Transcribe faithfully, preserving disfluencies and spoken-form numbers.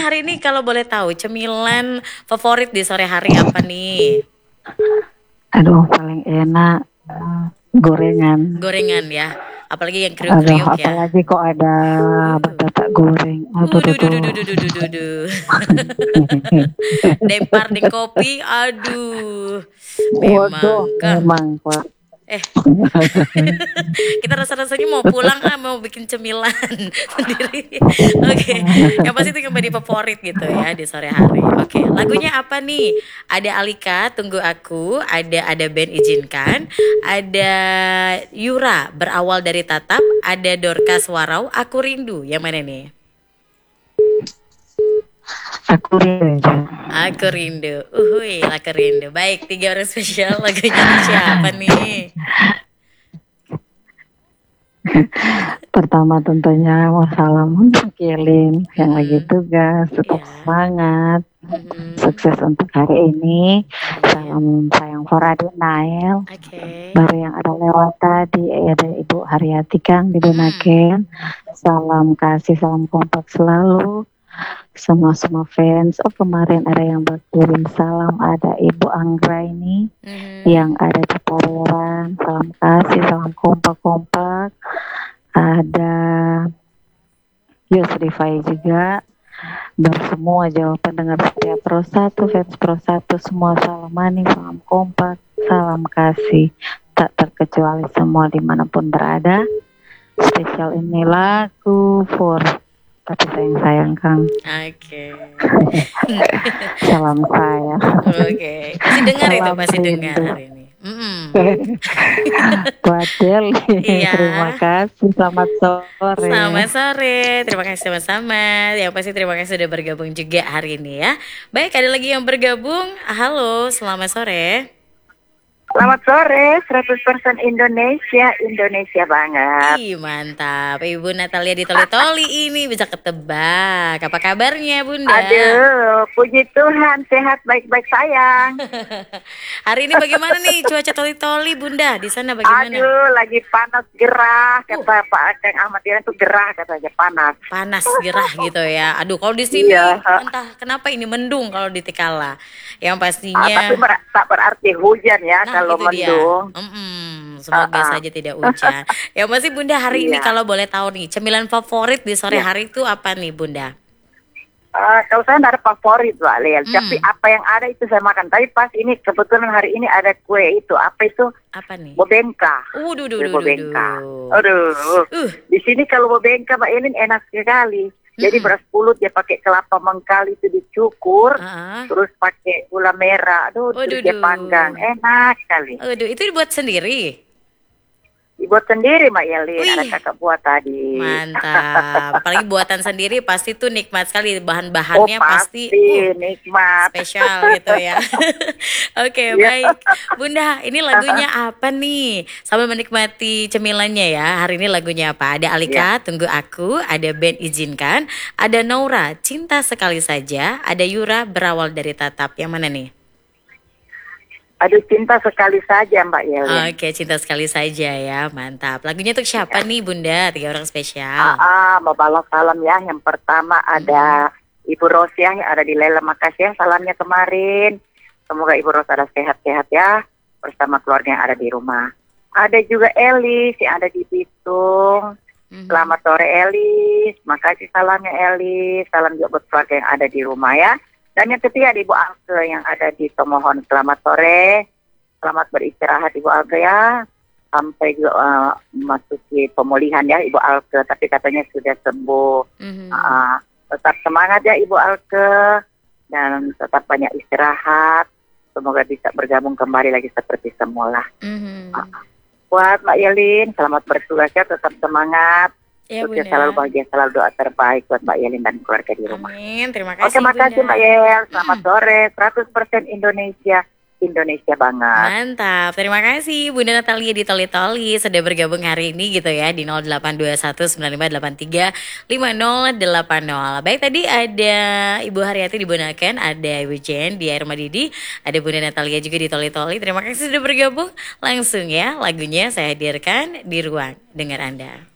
hari ini kalau boleh tahu cemilan favorit di sore hari apa nih? Aduh, paling enak eh, gorengan. Gorengan ya. Apalagi yang Aduh, kriuk-kriuk ya. apalagi kok ada Uh. batata goreng. Aduh, Uh, tuh, duh, duh, tuh. duh, duh, duh, duh, duh, duh. Dempar di kopi, aduh. Waduh, Memang kah? memang Pak. Eh, kita rasa-rasanya mau pulang ah, mau bikin cemilan sendiri. Oke, yang pasti itu yang menjadi favorit gitu ya di sore hari. Oke, lagunya apa nih? Ada Alika, Tunggu Aku, ada ada band Izinkan, ada Yura, Berawal dari Tatap, ada Dorcas Warau, Aku Rindu. Yang mana nih? Aku rindu. Aku Rindu. Uhuy, Aku Rindu. Baik, tiga orang spesial lagunya nih siapa nih? Pertama tentunya mau salam untuk Kilin yang lagi Hmm, tugas, tetap ya. semangat, Mhm. sukses untuk hari ini. Amin. Salam sayang for Adi Nael. Oke. Baru yang ada lewat tadi ada Ibu Haryati Kang di Mm-mm. Bunaken. Salam kasih, salam kompak selalu. Semua semua fans. Oh, kemarin ada yang berkirim salam, ada Ibu Anggra ini Mhm. yang ada di Pareran. Salam kasih, salam kompak-kompak. Ada Yusri Fai juga, dan semua jawaban dengar setiap Pro satu, fans Pro satu, semua salam manis, salam kompak, salam kasih, tak terkecuali semua dimanapun berada. Spesial ini lagu for tapi sayang-sayang Kang. Oke. Salam saya. Oke. Pasti dengar itu, Salam pasti dengar rindu. hari ini. Mm-mm. Buat Deli, Iya. terima kasih. Selamat Selamat sore. sore. Terima kasih sama-sama. Yang pasti terima kasih sudah bergabung juga hari ini ya. Baik, ada lagi yang bergabung. Halo, selamat sore. Selamat sore, seratus persen Indonesia, Indonesia banget. Ih, mantap. Ibu Natalia di Toli-Toli ini bisa ketebak. Apa kabarnya, Bunda? Aduh, puji Tuhan, sehat baik-baik sayang. Hari ini bagaimana nih cuaca Toli-Toli, Bunda? Di sana bagaimana? Aduh, lagi panas gerah, Uh, kata Pak Akang Ahmad Irian tuh gerah katanya, panas. panas gerah gitu ya. Aduh, kalau di sini Iya, ha. entah kenapa ini mendung kalau di Tikala. Yang Ah, tapi pastinya, ber- tak berarti hujan ya nah kalau itu dia. mendung. Mm-mm, Ah, semoga ah. saja tidak hujan. Yang pasti Bunda hari ini Iya. kalau boleh tahu nih, cemilan favorit di sore Iya. hari itu apa nih, Bunda? Ah, kalau saya nggak ada favorit Mbak Lel, tapi Hmm, apa yang ada itu saya makan. Tapi pas ini kebetulan hari ini ada kue itu, apa itu? apa nih? Bobengka. Uh, duh, duh, Kue duh, duh, bobengka. duh. Aduh, Uh, di sini kalau bobengka Mbak Elin enak sekali. Jadi mm-mm. beras pulut dia pakai kelapa mengkal itu dicukur, Ah, terus pakai gula merah, aduh, waduh, terus dia panggang, enak sekali. waduh, itu dibuat sendiri. Dibuat sendiri Mbak Elin, ada Wih, kakak buat tadi. mantap. Apalagi buatan sendiri pasti tuh nikmat sekali. Oh Bahan-bahannya pasti uh pasti nikmat. spesial gitu ya. Oke, Iya. baik. Bunda, ini lagunya apa nih? Sambil menikmati cemilannya ya. Hari ini lagunya apa? Ada Iya. Alika, Tunggu Aku, ada band Izinkan, ada Naura, Cinta Sekali Saja, ada Yura, Berawal dari Tatap. Yang mana nih? Aduh, cinta sekali saja Mbak Elin. Oke, Cinta Sekali Saja ya. Mantap. Lagunya untuk siapa Ya. nih, Bunda? Tiga orang Ah, spesial. ah, mau balas salam ya. Yang pertama Mm-mm. ada Ibu Rosia yang ada di Lela, makasih ya salamnya kemarin. Semoga Ibu Rosa ada sehat-sehat ya bersama keluarga yang ada di rumah. Ada juga Elis yang ada di Bitung. Mhm. Selamat sore Elis. Makasih salamnya Elis. Salam juga buat keluarga yang ada di rumah ya. Dan yang ketiga ada Ibu Alke yang ada di Tomohon. Selamat sore. Selamat beristirahat Ibu Alke ya. Sampai juga uh, memasuki pemulihan ya Ibu Alke. Tapi katanya sudah sembuh. Mhm. Uh, tetap semangat ya Ibu Alke. Dan tetap banyak istirahat. Semoga bisa bergabung kembali lagi seperti semula. Mhm. Buat Mbak Yelin, selamat bertugas ya. Tetap semangat. Ya, Sukses selalu, Bunda. bahagia selalu, doa terbaik buat Mbak Yelin dan keluarga di rumah. Amin. Terima Oke, kasih, makasih Mbak Bunda. Yel. Selamat Mm. sore. seratus persen Indonesia. Indonesia banget. Mantap, terima kasih Bunda Natalia di Toli-Toli sudah bergabung hari ini gitu ya di nol delapan dua satu sembilan lima delapan tiga lima nol delapan nol. Baik, tadi ada Ibu Haryati di Bunaken, ada Ibu Jen di Air Madidi, ada Bunda Natalia juga di Toli-Toli. Terima kasih sudah bergabung. Langsung ya lagunya saya hadirkan di ruang dengar Anda.